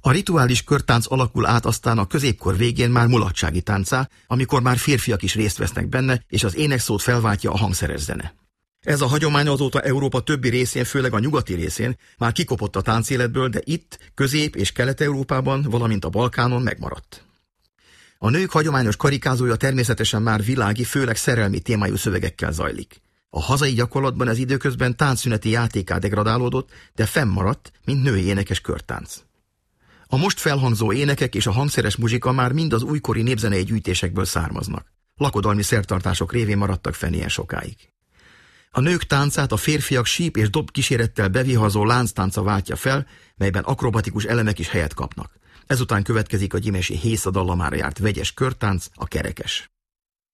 A rituális körtánc alakul át aztán a középkor végén már mulatsági táncá, amikor már férfiak is részt vesznek benne, és az énekszót felváltja a hangszeres zene. Ez a hagyomány azóta Európa többi részén, főleg a nyugati részén már kikopott a táncéletből, de itt, Közép- és Kelet-Európában, valamint a Balkánon megmaradt. A nők hagyományos karikázója természetesen már világi, főleg szerelmi témájú szövegekkel zajlik. A hazai gyakorlatban ez időközben táncszüneti játékká degradálódott, de fennmaradt, mint női énekes körtánc. A most felhangzó énekek és a hangszeres muzsika már mind az újkori népzenei gyűjtésekből származnak. Lakodalmi szertartások révén maradtak fenn ilyen sokáig. A nők táncát a férfiak síp és dob kísérettel bevihazó lánctánca váltja fel, melyben akrobatikus elemek is helyet kapnak. Ezután következik a gyimesi hészadallamára járt vegyes körtánc, a kerekes.